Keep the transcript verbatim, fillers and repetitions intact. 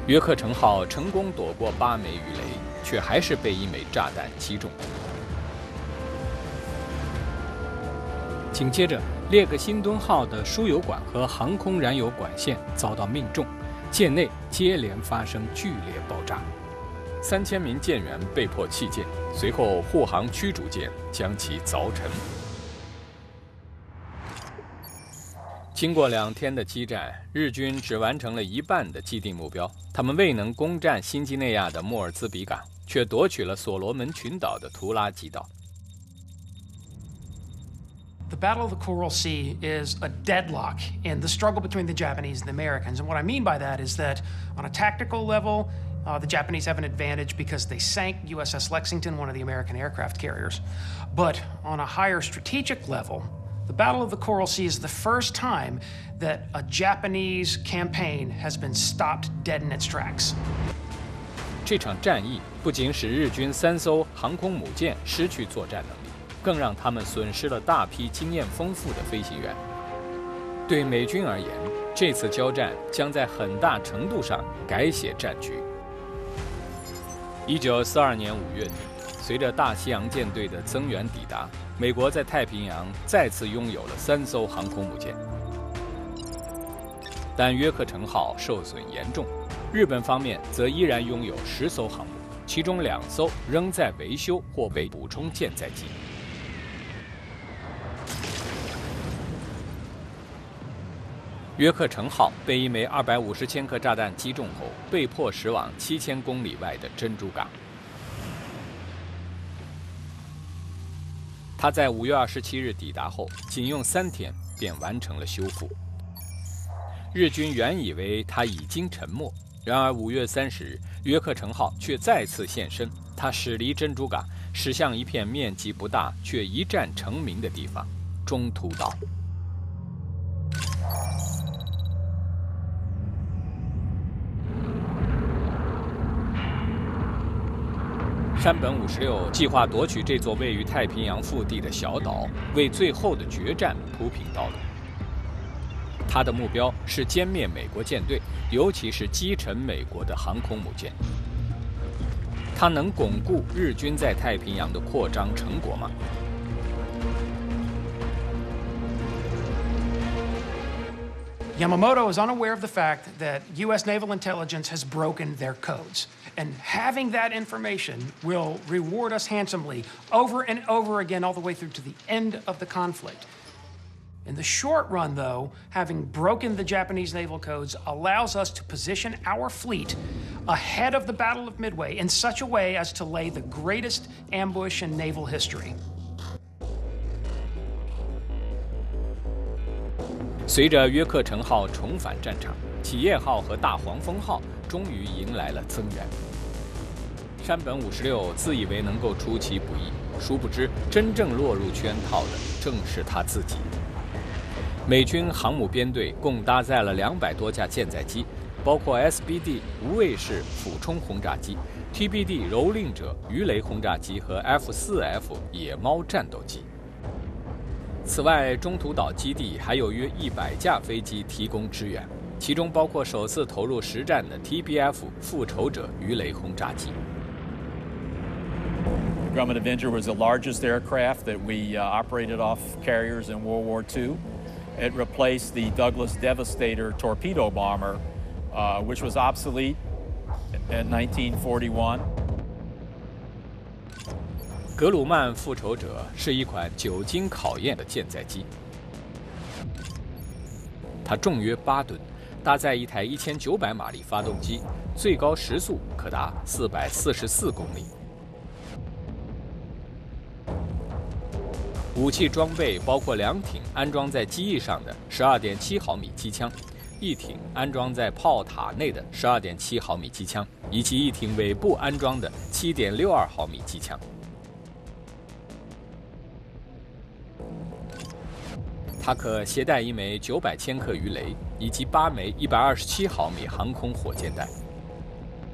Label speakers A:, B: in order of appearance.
A: 约克城号成功躲过八枚鱼雷，却还是被一枚炸弹击中。紧接着，列克辛敦号的输油管和航空燃油管线遭到命中，舰内接连发生剧烈爆炸，三千名舰员被迫弃舰，随后护航驱逐舰将其凿沉。经过两天的激战，日军只完成了一半的既定目标，他们未能攻占新几内亚的莫尔兹比港，却夺取了所罗门群岛的图拉吉岛。
B: The Battle of the Coral Sea is a deadlock in the struggle between the Japanese and the Americans. And what I mean by that is that on a tactical level, uh, the Japanese have an advantage because they sank U S S Lexington, one of the American aircraft carriers. But on a higher strategic level, the Battle of the Coral Sea is the first time that a Japanese campaign has been stopped dead in its tracks.
A: 这场战役不仅使日军三艘航空母舰失去作战能力，更让他们损失了大批经验丰富的飞行员。对美军而言，这次交战将在很大程度上改写战局。一九四二年五月底，随着大西洋舰队的增援抵达，美国在太平洋再次拥有了三艘航空母舰。但约克城号受损严重，日本方面则依然拥有十艘航母，其中两艘仍在维修或被补充舰载机。约克城号被一枚二百五十千克炸弹击中后，被迫驶往七千公里外的珍珠港。它在五月二十七日抵达后，仅用三天便完成了修复。日军原以为它已经沉没，然而五月三十日，约克城号却再次现身。它驶离珍珠港，驶向一片面积不大却一战成名的地方——中途岛。山本五十六计划夺取这座位于太平洋腹地的小岛，为最后的决战铺平道路。他的目标是歼灭美国舰队，尤其是击沉美国的航空母舰。他能巩固日军在太平洋的扩张成果吗？
B: Yamamoto is unaware of the fact that U S naval intelligence has broken their codes. And having that information will reward us handsomely over and over again all the way through to the end of the conflict. In the short run, though, having broken the Japanese naval codes allows us to position our fleet ahead of the Battle of Midway in such a way as to lay the greatest ambush in naval history.
A: 随着约克城号重返战场，企业号和大黄蜂号终于迎来了增援。山本五十六自以为能够出其不意，殊不知真正落入圈套的正是他自己。美军航母编队共搭载了两百多架舰载机，包括 S B D 无畏式俯冲轰炸机、T B D 蹂躏者鱼雷轰炸机和 F 四 F 野猫战斗机。 此外，中途岛基地还有约一百架飞机提供支援，其中包括首次投入实战的 T B F 复仇者鱼雷轰炸机。
C: Grumman Avenger was the largest aircraft that we uh, operated off carriers in World War Two. It replaced the Douglas Devastator torpedo bomber, uh, which was obsolete in nineteen forty-one.
A: 格鲁曼复仇者是一款久经考验的舰载机，它重约八吨，搭载一台一千九百马力发动机，最高时速可达四百四十四公里。武器装备包括两挺安装在机翼上的十二点七毫米机枪，一挺安装在炮塔内的十二点七毫米机枪，以及一挺尾部安装的七点六二毫米机枪。 它可携带一枚九百千克鱼雷以及八枚一百二十七毫米航空火箭弹。